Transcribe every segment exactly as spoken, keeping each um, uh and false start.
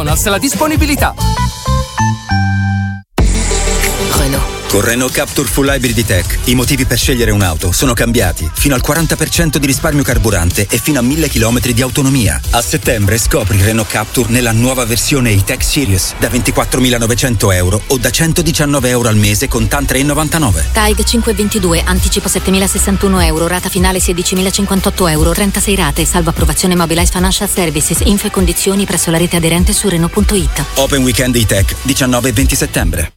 McDonald's la disponibilità. Renault. Con Renault Captur Full Hybrid Tech i motivi per scegliere un'auto sono cambiati. Fino al quaranta per cento di risparmio carburante e fino a mille chilometri di autonomia. A settembre scopri Renault Captur nella nuova versione E-Tech Series da ventiquattromilanovecento euro o da centodiciannove euro al mese con TAN tre virgola novantanove. T A I G cinque ventidue, anticipo settemilasessantuno euro, rata finale sedicimilacinquantotto euro, trentasei rate, salvo approvazione Mobilize Financial Services, info e condizioni presso la rete aderente su Renault punto it. Open Weekend E-Tech diciannove e venti settembre.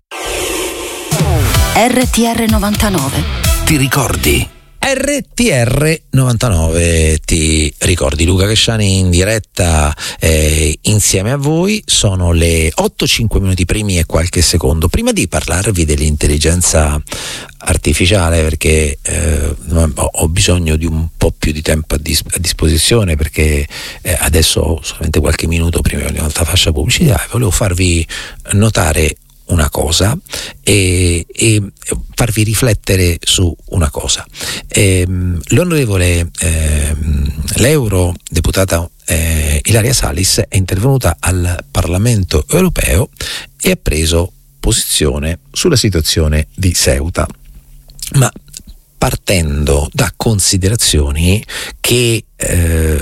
R T R novantanove. Ti ricordi? R T R novantanove, ti ricordi? Luca Cresciani in diretta eh, insieme a voi. Sono le otto e cinque minuti primi e qualche secondo. Prima di parlarvi dell'intelligenza artificiale, perché eh, ho bisogno di un po' più di tempo a, dis- a disposizione, perché eh, adesso ho solamente qualche minuto prima di un'altra fascia pubblicità, e volevo farvi notare una cosa e, e farvi riflettere su una cosa. Ehm, l'onorevole ehm, l'eurodeputata eh, Ilaria Salis è intervenuta al Parlamento europeo e ha preso posizione sulla situazione di Ceuta, ma partendo da considerazioni che eh,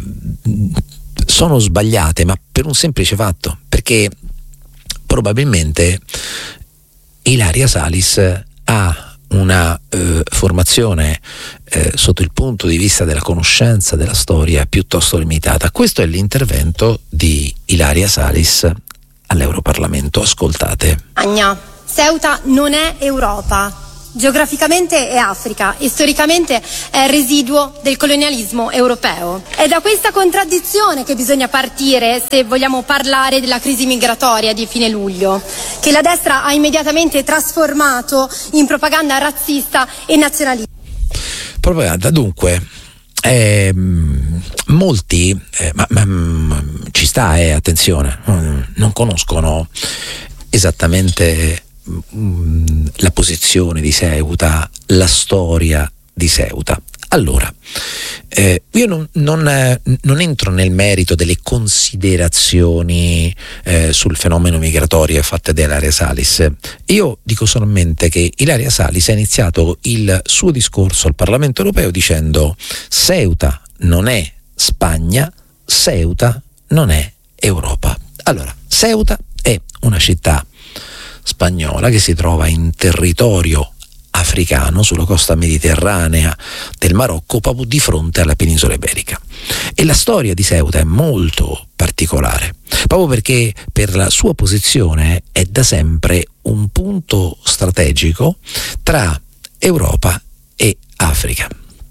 sono sbagliate, ma per un semplice fatto, perché probabilmente Ilaria Salis ha una eh, formazione eh, sotto il punto di vista della conoscenza della storia piuttosto limitata. Questo è l'intervento di Ilaria Salis all'Europarlamento. Ascoltate. Agna, Ceuta non è Europa. Geograficamente è Africa e storicamente è residuo del colonialismo europeo. È da questa contraddizione che bisogna partire se vogliamo parlare della crisi migratoria di fine luglio, che la destra ha immediatamente trasformato in propaganda razzista e nazionalista. Propaganda, dunque, eh, molti, eh, ma, ma, ma ci sta, eh, attenzione, non conoscono esattamente la posizione di Ceuta, la storia di Ceuta. Allora, eh, io non, non, eh, non entro nel merito delle considerazioni eh, sul fenomeno migratorio fatte da Ilaria Salis. Io dico solamente che Ilaria Salis ha iniziato il suo discorso al Parlamento europeo dicendo: Ceuta non è Spagna, Ceuta non è Europa. Allora, Ceuta è una città spagnola che si trova in territorio africano sulla costa mediterranea del Marocco, proprio di fronte alla penisola iberica. E la storia di Ceuta è molto particolare, proprio perché per la sua posizione è da sempre un punto strategico tra Europa e Africa.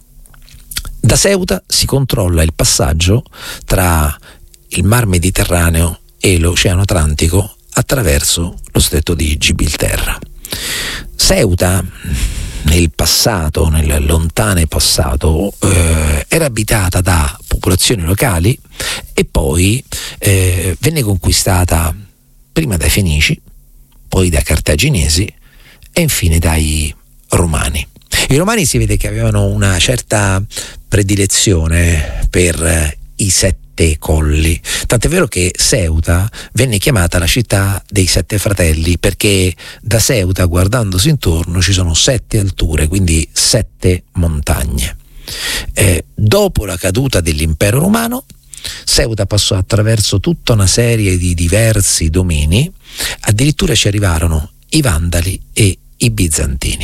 Da Ceuta si controlla il passaggio tra il Mar Mediterraneo e l'Oceano Atlantico attraverso lo stretto di Gibilterra. Ceuta nel passato, nel lontano passato, eh, era abitata da popolazioni locali e poi eh, venne conquistata prima dai Fenici, poi dai Cartaginesi e infine dai Romani. I Romani si vede che avevano una certa predilezione per eh, i sette colli, tant'è vero che Ceuta venne chiamata la città dei sette fratelli, perché da Ceuta, guardandosi intorno, ci sono sette alture, quindi sette montagne. Eh, dopo la caduta dell'impero romano, Ceuta passò attraverso tutta una serie di diversi domini, addirittura ci arrivarono i Vandali e i Bizantini.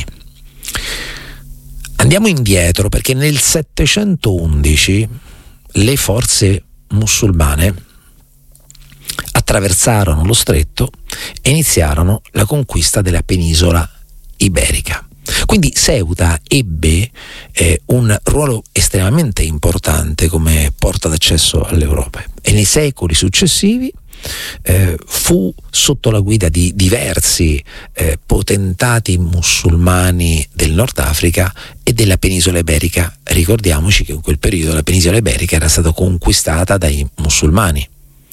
Andiamo indietro, perché nel settecentoundici le forze musulmane attraversarono lo stretto e iniziarono la conquista della penisola iberica. Quindi Ceuta ebbe eh, un ruolo estremamente importante come porta d'accesso all'Europa, e nei secoli successivi eh, fu sotto la guida di diversi eh, potentati musulmani del Nord Africa e della penisola iberica. Ricordiamoci che in quel periodo la penisola iberica era stata conquistata dai musulmani.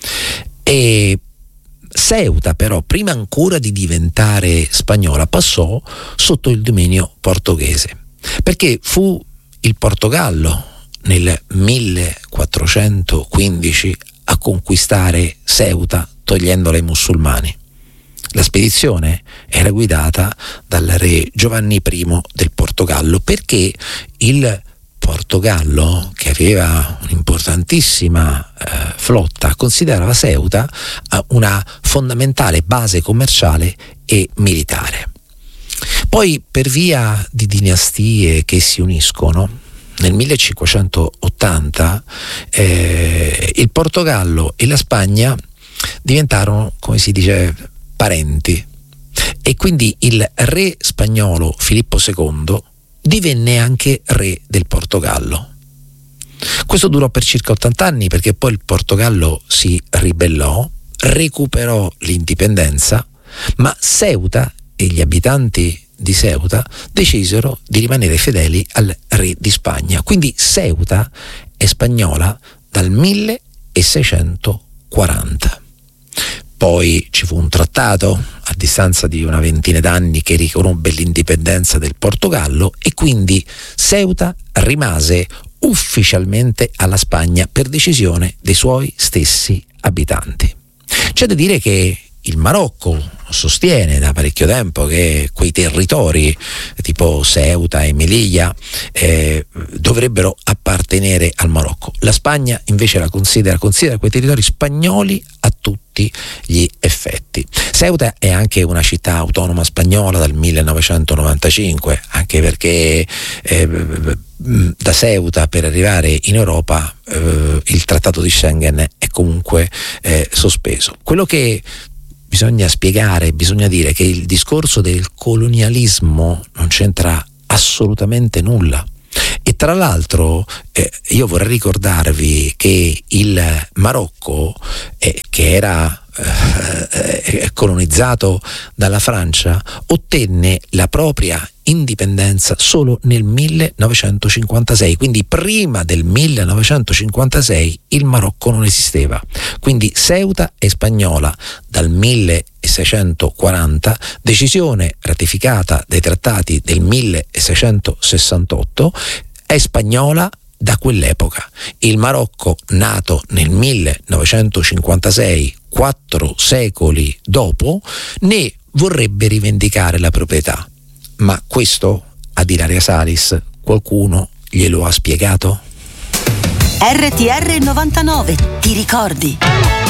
E Ceuta però, prima ancora di diventare spagnola, passò sotto il dominio portoghese, perché fu il Portogallo nel millequattrocentoquindici a conquistare Ceuta togliendola ai musulmani. La spedizione era guidata dal re Giovanni I del Portogallo, perché il Portogallo, che aveva un'importantissima eh, flotta, considerava Ceuta eh, una fondamentale base commerciale e militare. Poi, per via di dinastie che si uniscono, nel millecinquecentottanta eh, il Portogallo e la Spagna diventarono, come si dice, parenti, e quindi il re spagnolo Filippo secondo divenne anche re del Portogallo. Questo durò per circa ottanta anni, perché poi il Portogallo si ribellò, recuperò l'indipendenza, ma Ceuta e gli abitanti di Ceuta decisero di rimanere fedeli al re di Spagna. Quindi Ceuta è spagnola dal milleseicentoquaranta. Poi ci fu un trattato a distanza di una ventina d'anni che riconobbe l'indipendenza del Portogallo, e quindi Ceuta rimase ufficialmente alla Spagna per decisione dei suoi stessi abitanti. C'è da dire che il Marocco sostiene da parecchio tempo che quei territori tipo Ceuta e Melilla eh, dovrebbero appartenere al Marocco. La Spagna invece la considera, considera quei territori spagnoli a tutti gli effetti. Ceuta è anche una città autonoma spagnola dal millenovecentonovantacinque, anche perché eh, da Ceuta per arrivare in Europa eh, il trattato di Schengen è comunque eh, sospeso. Quello che bisogna spiegare, bisogna dire che il discorso del colonialismo non c'entra assolutamente nulla. E tra l'altro eh, io vorrei ricordarvi che il Marocco, eh, che era eh, colonizzato dalla Francia, ottenne la propria indipendenza solo nel millenovecentocinquantasei, quindi prima del millenovecentocinquantasei il Marocco non esisteva. Quindi Ceuta è spagnola dal milleseicentoquaranta, decisione ratificata dai trattati del milleseicentosessantotto, è spagnola da quell'epoca. Il Marocco, nato nel millenovecentocinquantasei, quattro secoli dopo, ne vorrebbe rivendicare la proprietà. Ma questo, ad Ilaria Salis, qualcuno glielo ha spiegato? R T R novantanove, ti ricordi?